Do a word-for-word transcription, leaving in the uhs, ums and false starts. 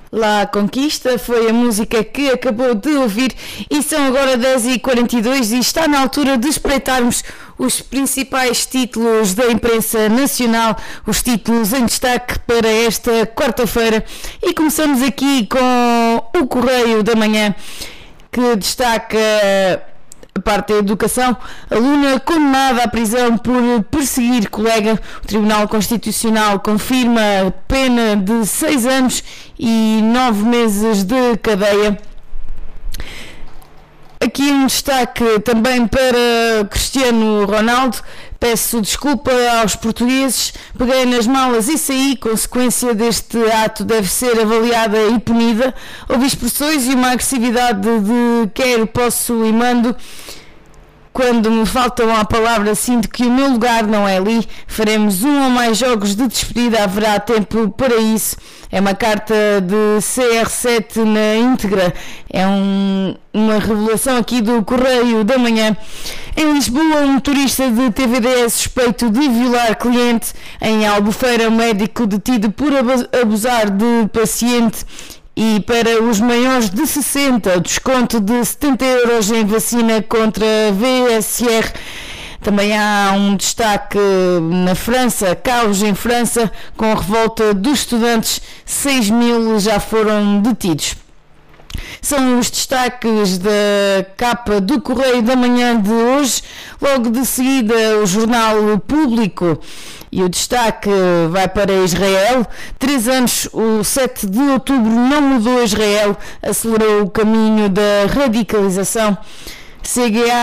La Conquista foi a música que acabou de ouvir e são agora dez e quarenta e dois e está na altura de espreitarmos os principais títulos da imprensa nacional, os títulos em destaque para esta quarta-feira, e começamos aqui com o Correio da Manhã, que destaca a parte da educação. Aluna condenada à prisão por perseguir colega. O Tribunal Constitucional confirma pena de seis anos e nove meses de cadeia. Aqui um destaque também para Cristiano Ronaldo. Peço desculpa aos portugueses, peguei nas malas e saí. Consequência deste ato deve ser avaliada e punida. Houve expressões e uma agressividade de quero, posso e mando. Quando me faltam a palavra, sinto que o meu lugar não é ali. Faremos um ou mais jogos de despedida, haverá tempo para isso. É uma carta de C R sete na íntegra. É um, uma revelação aqui do Correio da Manhã. Em Lisboa, um motorista de T V D é suspeito de violar cliente. Em Albufeira, um médico detido por abusar de paciente. E para os maiores de sessenta, desconto de setenta euros em vacina contra V S R. Também há um destaque na França, caos em França, com a revolta dos estudantes, seis mil já foram detidos. São os destaques da capa do Correio da Manhã de hoje. Logo de seguida, o Jornal Público. E o destaque vai para Israel. Três anos, o sete de outubro não mudou Israel, acelerou o caminho da radicalização. C G A